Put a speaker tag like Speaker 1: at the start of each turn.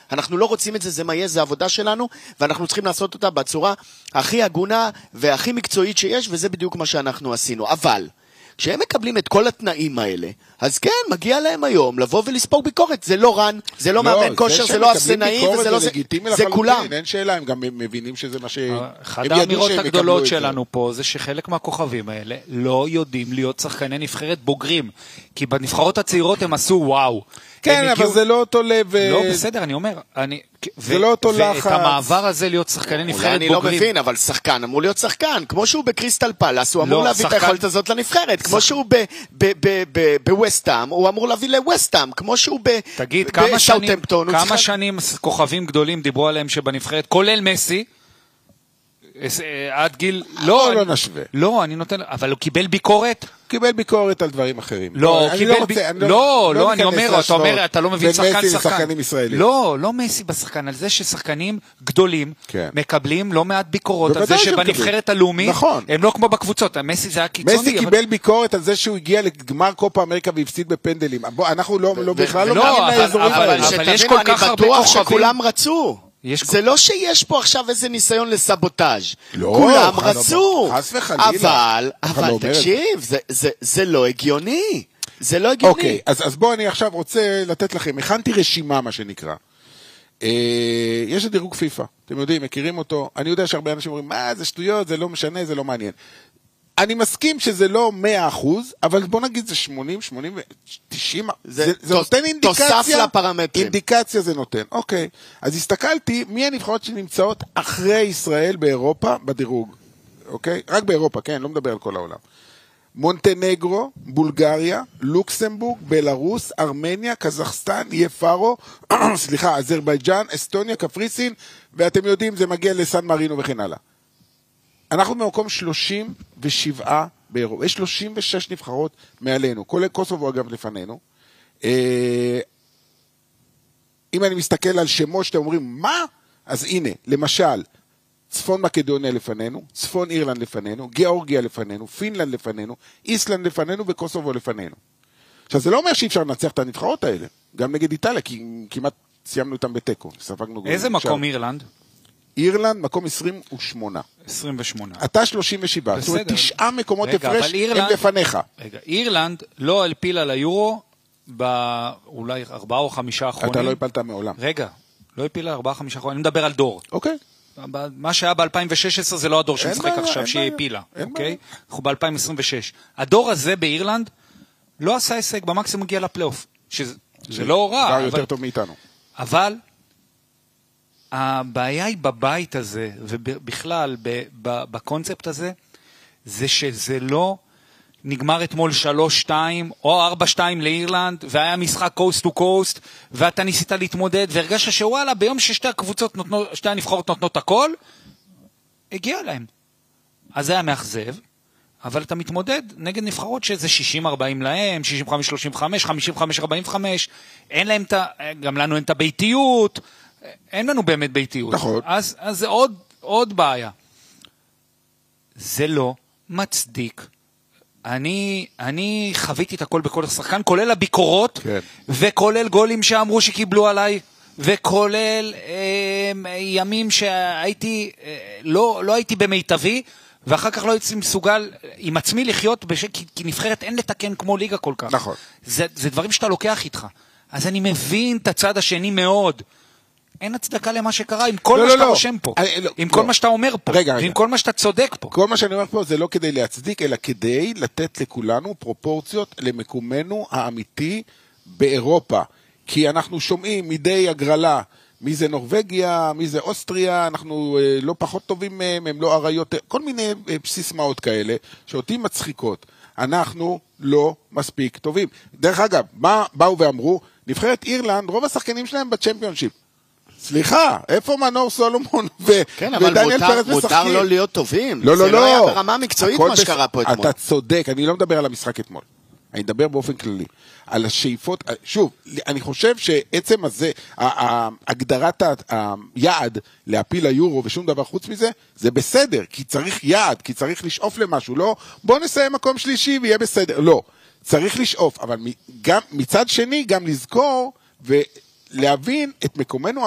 Speaker 1: אנחנו לא רוצים את זה, זה מה יש, זה עבודה שלנו, ואנחנו צריכים לעשות אותה בצורה הכי הגונה והכי מקצועית שיש, וזה בדיוק מה שאנחנו עשינו. אבל כשהם מקבלים את כל התנאים האלה, אז כן, מגיע להם היום לבוא ולספוג ביקורת. זה לא רן, זה לא מאמן כושר, זה לא אפסנאי, וזה לא זה כולם.
Speaker 2: אין שאלה, הם גם מבינים שזה מה שהם ידעו שהם
Speaker 3: אחד האמירות הגדולות שלנו פה, זה שחלק מהכוכבים האלה לא יודעים להיות שחקני נבחרת בוגרים, כי בנבחרות הצעירות הם עשו וואו.
Speaker 2: כן, אבל זה לא אותו לב...
Speaker 3: לא, בסדר, אני אומר.
Speaker 2: זה לא אותו לחץ.
Speaker 3: ואת המעבר הזה להיות שחקני נבחרת בוגרים.
Speaker 1: אני לא מבין, אבל שחקן אמור להיות שחקן. כמו שהוא בקריסטל פלאס, הוא אמור להביא את היכולת הזאת לנבחרת. כמו שהוא בווסטהאם, הוא אמור להביא לווסטהאם. כמו שהוא בסאות'המפטון.
Speaker 3: כמה שנים כוכבים גדולים דיברו עליהם שבנבחרת, כולל מסי, עד גיל...
Speaker 2: לא נשווה.
Speaker 3: לא, אני נותן... אבל הוא קיבל ביקורת?
Speaker 2: קיבל ביקורת על דברים אחרים.
Speaker 3: לא, אני אומר, אתה אומר, אתה לא מבין שחקן.
Speaker 2: מסי לשחקנים ישראלים.
Speaker 3: לא מסי בשחקן, על זה ששחקנים גדולים מקבלים לא מעט ביקורות, על זה שבנבחרת הלאומית, הם לא כמו בקבוצות, מסי זה היה קיצוני.
Speaker 2: מסי קיבל ביקורת על זה שהוא הגיע לגמר קופה אמריקה והפסיד בפנדלים. אנחנו בכלל לא מאמין לאזורים האלה.
Speaker 1: אבל שתבינו, אני בטוח שכולם רצו. זה לא שיש פה עכשיו איזה ניסיון לסבוטאז'. כולם רצו. אבל תקשיב, זה לא הגיוני. זה לא הגיוני.
Speaker 2: אוקיי, אז בואו אני עכשיו רוצה לתת לכם, הכנתי רשימה מה שנקרא. יש את דירוג פיפה, אתם יודעים, מכירים אותו. אני יודע שהרבה אנשים אומרים, מה זה שטויות, זה לא משנה, זה לא מעניין. אני מסכים שזה לא 100%, אבל בוא נגיד זה 80, 80, 90, זה נותן אינדיקציה.
Speaker 1: תוסף לפרמטרים.
Speaker 2: אינדיקציה זה נותן. אוקיי, אז הסתכלתי מי הנבחרות שנמצאות אחרי ישראל באירופה בדירוג. אוקיי? רק באירופה, כן, לא מדבר על כל העולם. מונטנגרו, בולגריה, לוקסמבורג, בלרוס, ארמניה, קזחסטן, יפרו, אזרבייג'אן, אסטוניה, קפריסין, ואתם יודעים, זה מגיע לסן מרינו וכן הלאה. אנחנו במקום 37 באירופה, יש 36 נבחרות מעלינו, כולל קוסובו אגב לפנינו. אם אני מסתכל על שמות שאתם אומרים, מה? אז הנה, למשל, צפון מקדוניה לפנינו, צפון אירלנד לפנינו, גיאורגיה לפנינו, פינלנד לפנינו, איסלנד לפנינו וקוסובו לפנינו. עכשיו, זה לא אומר שאי אפשר לנצח את הנבחרות האלה, גם נגד איטליה, כי כמעט סיימנו איתם בטקו.
Speaker 3: איזה מקום אירלנד?
Speaker 2: אירלנד, מקום 28.
Speaker 3: 28.
Speaker 2: אתה 37. זאת אומרת, 9 מקומות הפרש הם לפניך.
Speaker 3: רגע, אירלנד לא הפילה ליורו באולי 4 או 5 האחרונים.
Speaker 2: אתה לא הפלת מעולם.
Speaker 3: רגע, לא הפילה 4 או 5 האחרונים. אני מדבר על דור.
Speaker 2: אוקיי.
Speaker 3: מה שהיה ב-2016 זה לא הדור שמשחק עכשיו, שהיא הפילה. אוקיי? אנחנו ב-2026. הדור הזה באירלנד לא עשה הישג, במקסימום הגיע לפלייאוף. שזה לא רע.
Speaker 2: כבר יותר טוב מאיתנו.
Speaker 3: אבל הבעיה היא בבית הזה, ובכלל בקונספט הזה, זה שזה לא נגמר אתמול 3-2 או 4-2 לאירלנד, והיה משחק קוסט טו קוסט, ואתה ניסית להתמודד, והרגשת שוואלה, ביום ששתי הקבוצות שתי הנבחרות נותנות הכל, הגיע להם. אז זה היה מאכזב, אבל אתה מתמודד נגד נבחרות שזה 60-40 להם, 65-35, 55-45, אין להם גם לנו אין את הביתיות, אין לנו באמת ביתיות.
Speaker 2: נכון.
Speaker 3: אז זה עוד בעיה. זה לא מצדיק. אני חוויתי את הכל בכל השחקן, כולל הביקורות,
Speaker 2: כן.
Speaker 3: וכולל גולים שאמרו שקיבלו עליי, וכולל ימים שהייתי, לא הייתי במיטבי, ואחר כך לא הייתי מסוגל עם עצמי לחיות, כי נבחרת אין לתקן כמו ליגה כל כך.
Speaker 2: נכון.
Speaker 3: זה דברים שאתה לוקח איתך. אז אני מבין את הצד השני מאוד. אין הצדקה למה שקרה, עם כל מה שאתה רושם פה, עם כל מה שאתה אומר פה, עם כל מה שאתה צודק פה.
Speaker 2: כל מה שאני אומר פה זה לא כדי להצדיק, אלא כדי לתת לכולנו פרופורציות למקומנו האמיתי באירופה. כי אנחנו שומעים מדי הגרלה, מי זה נורווגיה, מי זה אוסטריה, אנחנו לא פחות טובים מהם, הם לא עריות, כל מיני סיסמאות כאלה, שאותי מצחיקות. אנחנו לא מספיק טובים. דרך אגב, מה באו ואמרו? נבחרת אירלנד, רוב השחקנים שלהם בצ'מפיונשיפ. סליחה, איפה מנור סולומון ודניאל פרץ משחקים?
Speaker 1: מותר לא להיות טובים.
Speaker 2: לא,
Speaker 1: זה לא היה ברמה מקצועית מה שקרה פה אתמול.
Speaker 2: אתה צודק, אני לא מדבר על המשחק אתמול. אני מדבר באופן כללי. על השאיפות, שוב, אני חושב שעצם הזה, הגדרת היעד להפיל ליורו ושום דבר חוץ מזה, זה בסדר, כי צריך יעד, כי צריך לשאוף למשהו, לא, בוא נסיים מקום שלישי ויהיה בסדר, לא. צריך לשאוף, אבל גם מצד שני, גם לזכור ולהבין את מקומנו